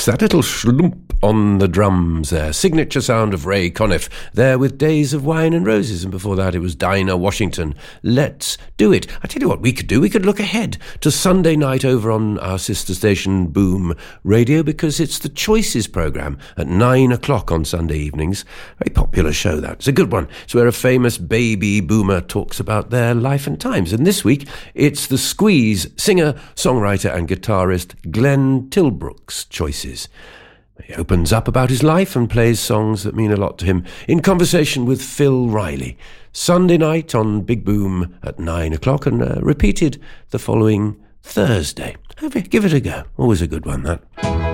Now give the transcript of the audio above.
Yes, that little slump on the drums there. Signature sound of Ray Conniff there with Days of Wine and Roses. And before that, it was Dinah Washington. Let's do it. I tell you what we could do. We could look ahead to Sunday night over on our sister station, Boom Radio, because it's the Choices programme at 9 o'clock on Sunday evenings. Very popular show, that. It's a good one. It's where a famous baby boomer talks about their life and times. And this week, it's the Squeeze singer, songwriter and guitarist Glenn Tilbrook's Choices. He opens up about his life and plays songs that mean a lot to him in conversation with Phil Riley. Sunday night on Big Boom at 9 o'clock and repeated the following Thursday. Give it a go. Always a good one, that.